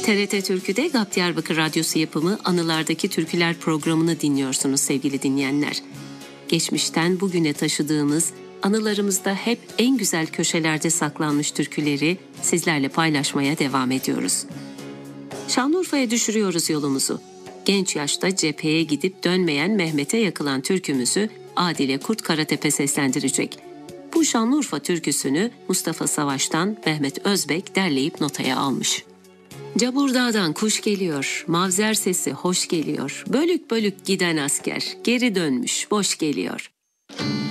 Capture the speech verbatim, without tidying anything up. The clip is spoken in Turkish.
T R T Türkü'de G A P Diyarbakır Radyosu yapımı Anılardaki Türküler programını dinliyorsunuz sevgili dinleyenler. Geçmişten bugüne taşıdığımız, anılarımızda hep en güzel köşelerde saklanmış türküleri sizlerle paylaşmaya devam ediyoruz. Şanlıurfa'ya düşürüyoruz yolumuzu. Genç yaşta cepheye gidip dönmeyen Mehmet'e yakılan türkümüzü Adile Kurt Karatepe seslendirecek. Bu Şanlıurfa türküsünü Mustafa Savaş'tan Mehmet Özbek derleyip notaya almış. Caburdağ'dan kuş geliyor, mavzer sesi hoş geliyor, bölük bölük giden asker, geri dönmüş boş geliyor.